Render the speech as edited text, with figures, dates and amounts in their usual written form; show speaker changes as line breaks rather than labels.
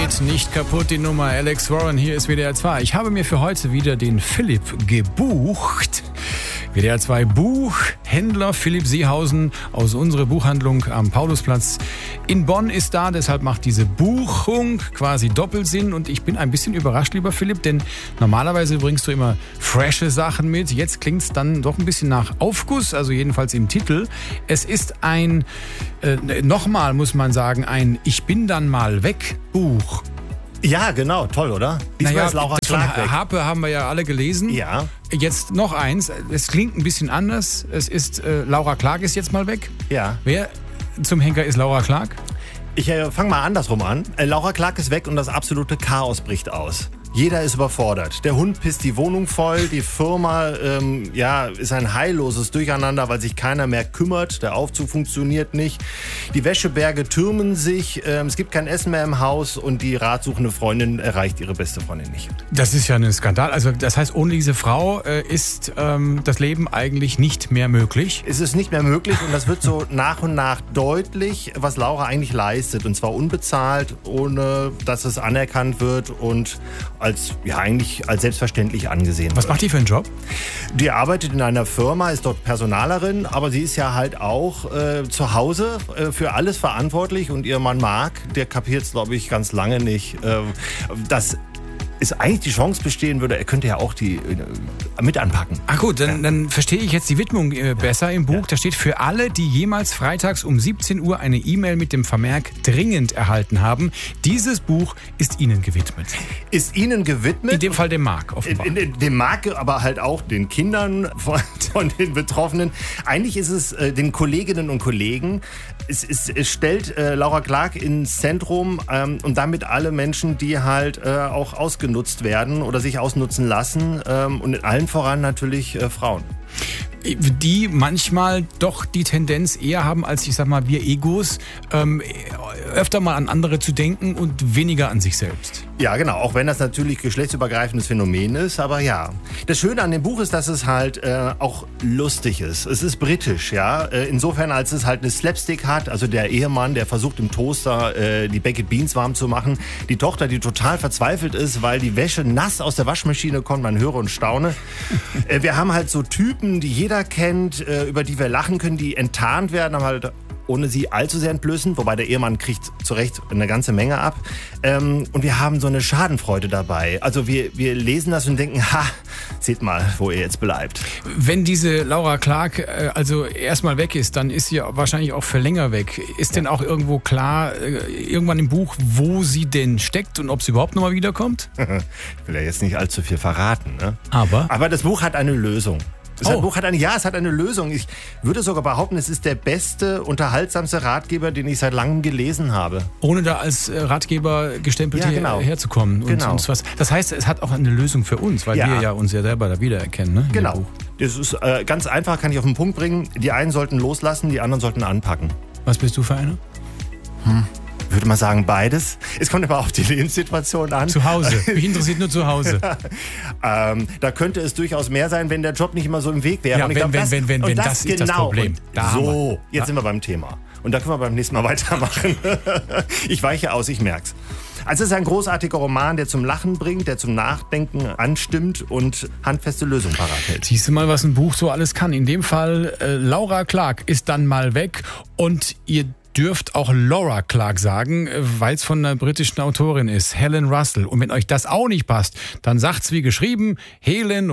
Geht nicht kaputt, die Nummer. Alex Warren, hier ist WDR 2. Ich habe mir für heute wieder den Philipp gebucht. WDR 2 Buchhändler Philipp Seehausen aus unserer Buchhandlung am Paulusplatz in Bonn ist da. Deshalb macht diese Buchung quasi Doppelsinn. Und ich bin ein bisschen überrascht, lieber Philipp, denn normalerweise bringst du immer frische Sachen mit. Jetzt klingt es dann doch ein bisschen nach Aufguss, also jedenfalls im Titel. Es ist ein, nochmal muss man sagen, ein Ich bin dann mal weg Buch.
Ja, genau, toll, oder? Diesmal ist Laura Clark weg.
Harpe haben wir ja alle gelesen.
Ja.
Jetzt noch eins, es klingt ein bisschen anders. Es ist, Laura Clark ist jetzt mal weg.
Ja.
Wer zum Henker ist Laura Clark?
Ich fange mal andersrum an. Laura Clark ist weg und das absolute Chaos bricht aus. Jeder ist überfordert. Der Hund pisst die Wohnung voll, die Firma ist ein heilloses Durcheinander, weil sich keiner mehr kümmert. Der Aufzug funktioniert nicht. Die Wäscheberge türmen sich, es gibt kein Essen mehr im Haus und die ratsuchende Freundin erreicht ihre beste Freundin nicht.
Das ist ja ein Skandal. Also das heißt, ohne diese Frau ist das Leben eigentlich nicht mehr möglich?
Es ist nicht mehr möglich und das wird so nach und nach deutlich, was Laura eigentlich leistet. Und zwar unbezahlt, ohne dass es anerkannt wird und eigentlich als selbstverständlich angesehen wird.
Was macht die für einen Job?
Die arbeitet in einer Firma, ist dort Personalerin, aber sie ist ja halt auch zu Hause für alles verantwortlich und ihr Mann Marc, der kapiert es, glaube ich, ganz lange nicht, dass es eigentlich die Chance bestehen würde, er könnte ja auch die mit anpacken.
Ach gut, dann verstehe ich jetzt die Widmung besser im Buch. Ja. Da steht, für alle, die jemals freitags um 17 Uhr eine E-Mail mit dem Vermerk dringend erhalten haben, dieses Buch ist Ihnen gewidmet.
Ist Ihnen gewidmet?
In dem Fall dem Marc, offenbar.
Dem Marc, aber halt auch den Kindern von den Betroffenen. Eigentlich ist es den Kolleginnen und Kollegen. Es stellt Laura Clark ins Zentrum und damit alle Menschen, die halt auch ausgenutzt werden oder sich ausnutzen lassen und in allen voran natürlich Frauen.
Die manchmal doch die Tendenz eher haben, als ich sag mal, wir Egos, öfter mal an andere zu denken und weniger an sich selbst.
Ja, genau, auch wenn das natürlich geschlechtsübergreifendes Phänomen ist, aber ja. Das Schöne an dem Buch ist, dass es halt auch lustig ist. Es ist britisch, ja, insofern als es halt eine Slapstick hat, also der Ehemann, der versucht im Toaster die Baked Beans warm zu machen, die Tochter, die total verzweifelt ist, weil die Wäsche nass aus der Waschmaschine kommt, man höre und staune. Wir haben halt so Typen, die jeder kennt, über die wir lachen können, die enttarnt werden, aber halt ohne sie allzu sehr entblößen, wobei der Ehemann kriegt zu Recht eine ganze Menge ab. Und wir haben so eine Schadenfreude dabei. Also wir lesen das und denken, seht mal, wo ihr jetzt bleibt.
Wenn diese Laura Clark also erstmal weg ist, dann ist sie wahrscheinlich auch für länger weg. Ist denn auch irgendwo klar, irgendwann im Buch, wo sie denn steckt und ob sie überhaupt nochmal wiederkommt?
Ich will ja jetzt nicht allzu viel verraten, ne? Aber das Buch hat eine Lösung. Es hat eine Lösung. Ich würde sogar behaupten, es ist der beste, unterhaltsamste Ratgeber, den ich seit langem gelesen habe.
Ohne da als Ratgeber gestempelt herzukommen. Und was. Das heißt, es hat auch eine Lösung für uns, weil wir ja uns ja selber da wiedererkennen. Ne,
genau. Das ist ganz einfach, kann ich auf den Punkt bringen. Die einen sollten loslassen, die anderen sollten anpacken.
Was bist du für einer?
Ich würde mal sagen, beides. Es kommt aber auf die Lebenssituation an.
Zu Hause. Mich interessiert nur zu Hause.
Da könnte es durchaus mehr sein, wenn der Job nicht immer so im Weg wäre.
Ja, wenn das ist das Problem.
Jetzt sind wir beim Thema. Und da können wir beim nächsten Mal weitermachen. Ich weiche aus, ich merk's. Also es ist ein großartiger Roman, der zum Lachen bringt, der zum Nachdenken anstimmt und handfeste Lösungen parat hält.
Siehst du mal, was ein Buch so alles kann. In dem Fall, Laura Clark ist dann mal weg und ihr dürft auch Laura Clark sagen, weil es von einer britischen Autorin ist, Helen Russell. Und wenn euch das auch nicht passt, dann sagt's wie geschrieben, Helen